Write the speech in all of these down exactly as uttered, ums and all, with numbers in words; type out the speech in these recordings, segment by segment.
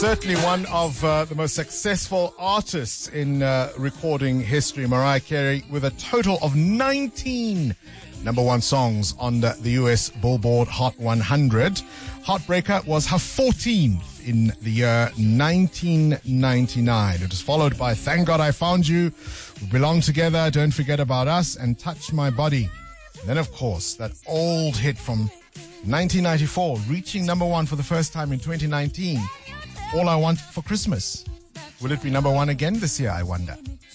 Certainly one of uh, the most successful artists in uh, recording history, Mariah Carey, with a total of nineteen number one songs on the, the U S Billboard Hot one hundred. Heartbreaker was her fourteenth in the year nineteen ninety-nine. It was followed by Thank God I Found You, We Belong Together, Don't Forget About Us, and Touch My Body. And then, of course, that old hit from nineteen ninety-four, reaching number one for the first time in twenty nineteen. All I Want for Christmas. Will it be number one again this year, I wonder?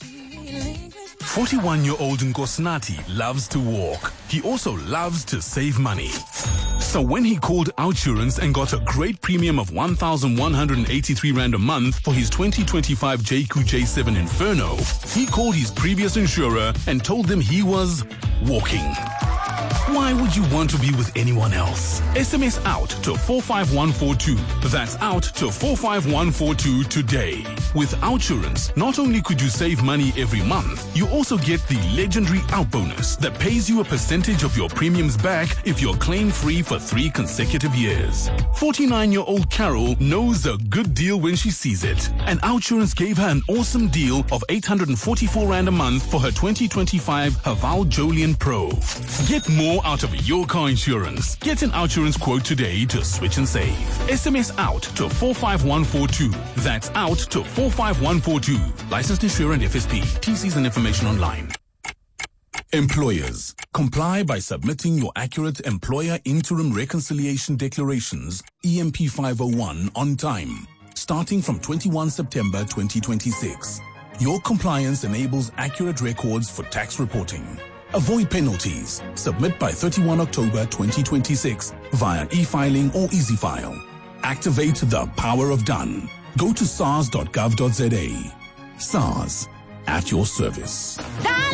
forty-one-year-old Nkosnati loves to walk. He also loves to save money. So when he called Outsurance and got a great premium of one thousand one hundred eighty-three rand a month for his twenty twenty-five J Q J seven Inferno, he called his previous insurer and told them he was walking. Why would you want to be with anyone else? S M S out to four five one four two. That's out to four five one four two today. With Outsurance, not only could you save money every month, you also get the legendary Out Bonus that pays you a percentage of your premiums back if you're claim-free for three consecutive years. forty-nine-year-old Carol knows a good deal when she sees it. And Outsurance gave her an awesome deal of eight hundred forty-four rand a month for her twenty twenty-five Haval Jolion Pro. Get more out of your car insurance. Get an Outsurance quote today to switch and save. S M S out to four five one four two. That's out to four five one four two. Licensed insurer and F S P. T Cs and information online. Employers, comply by submitting your accurate Employer Interim Reconciliation Declarations, E M P five oh one, on time, starting from twenty-first September twenty twenty-six. Your compliance enables accurate records for tax reporting. Avoid penalties. Submit by thirty-first October twenty twenty-six via e-filing or easy-file. Activate the power of done. Go to sars dot gov dot za. SARS, at your service.